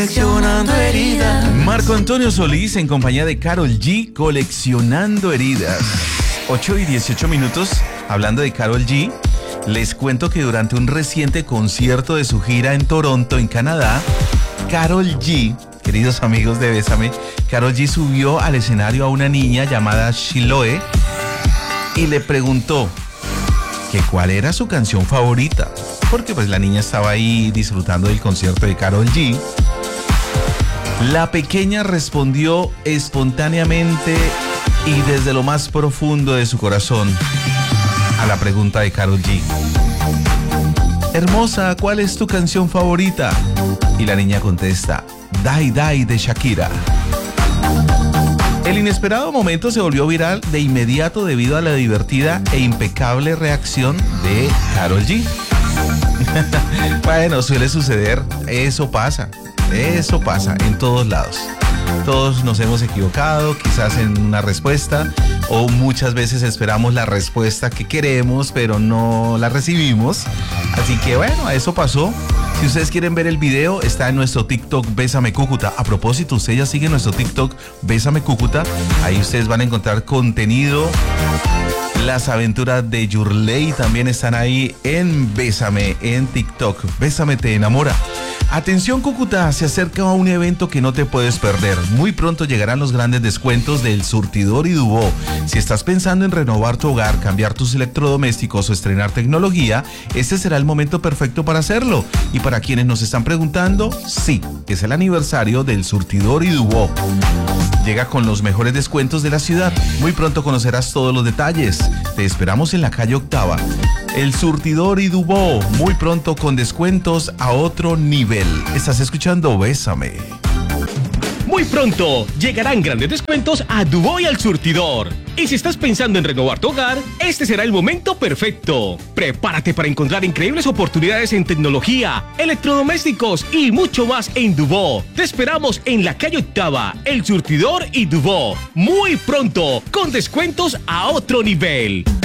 Coleccionando heridas. Marco Antonio Solís en compañía de Karol G, Coleccionando Heridas. 8:18. Hablando de Karol G, les cuento que durante un reciente concierto de su gira en Toronto, en Canadá, Karol G, queridos amigos de Bésame, Karol G subió al escenario a una niña llamada Chiloé y le preguntó que cuál era su canción favorita, porque pues la niña estaba ahí disfrutando del concierto de Karol G. La pequeña respondió espontáneamente y desde lo más profundo de su corazón a la pregunta de Karol G. Hermosa, ¿cuál es tu canción favorita? Y la niña contesta, Die Die de Shakira. El inesperado momento se volvió viral de inmediato debido a la divertida e impecable reacción de Karol G. Bueno, suele suceder, eso pasa en todos lados. Todos nos hemos equivocado, quizás en una respuesta, o muchas veces esperamos la respuesta que queremos, pero no la recibimos. Así que bueno, eso pasó. Si ustedes quieren ver el video, está en nuestro TikTok Bésame Cúcuta. A propósito, ustedes ya siguen nuestro TikTok Bésame Cúcuta. Ahí ustedes van a encontrar contenido. Las aventuras de Yurley también están ahí en Bésame, en TikTok. Bésame te enamora. Atención Cúcuta, se acerca a un evento que no te puedes perder. Muy pronto llegarán los grandes descuentos del Surtidor y Dubó. Si estás pensando en renovar tu hogar, cambiar tus electrodomésticos o estrenar tecnología, este será el momento perfecto para hacerlo. Y para quienes nos están preguntando, sí, es el aniversario del Surtidor y Dubó. Llega con los mejores descuentos de la ciudad. Muy pronto conocerás todos los detalles. Te esperamos en la calle Octava. El Surtidor y Dubó, muy pronto con descuentos a otro nivel. Estás escuchando Bésame. Muy pronto llegarán grandes descuentos a Dubó y al Surtidor. Y si estás pensando en renovar tu hogar, este será el momento perfecto. Prepárate para encontrar increíbles oportunidades en tecnología, electrodomésticos y mucho más en Dubó. Te esperamos en la calle Octava, El Surtidor y Dubó. Muy pronto, con descuentos a otro nivel.